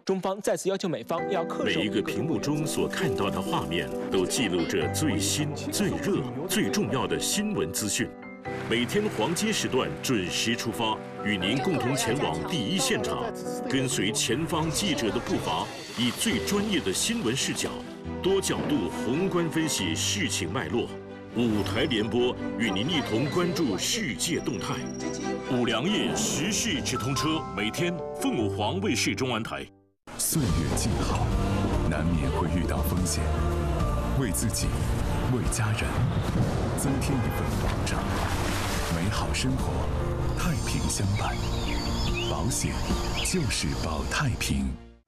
中方再次要求美方要恪守。 每一个屏幕中所看到的画面，都记录着最新、最热、最重要的新闻资讯。每天黄金时段准时出发，与您共同前往第一现场，跟随前方记者的步伐，以最专业的新闻视角，多角度宏观分析事情脉络。5台联播，与您一同关注世界动态。5粮液时事直通车，每天凤凰卫视中文台。 岁月静好，难免会遇到风险，为自己，为家人，增添一份保障。美好生活，太平相伴，保险就是保太平。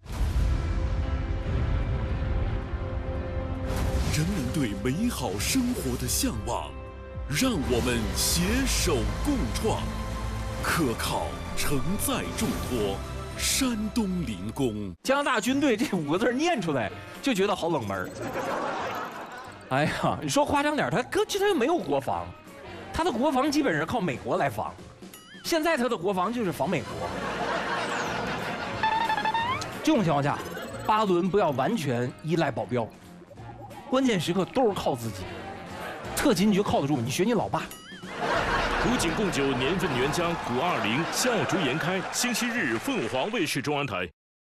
人们对美好生活的向往，让我们携手共创。可靠、承载、重托，山东临工。 加拿大军队这5个字念出来就觉得好冷门。哎呀，你说夸张点，他又没有国防，他的国防基本上靠美国来防。现在他的国防就是防美国。这种情况下，巴伦不要完全依赖保镖，关键时刻都是靠自己。特勤局靠得住，你学你老爸。 古井贡酒年份原浆古20，笑逐颜开。星期日，凤凰卫视中央台。